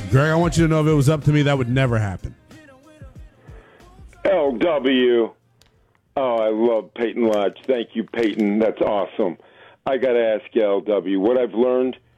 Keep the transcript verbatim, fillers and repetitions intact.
Greg, I want you to know if it was up to me, that would never happen. L W. Oh, I love Peyton Lodge. Thank you, Peyton. That's awesome. I got to ask you, L W, what I've learned